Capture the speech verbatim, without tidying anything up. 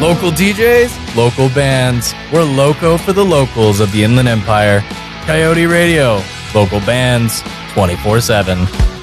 Local D Js, local bands. We're loco for the locals of the Inland Empire. Coyote Radio, local bands, twenty-four seven.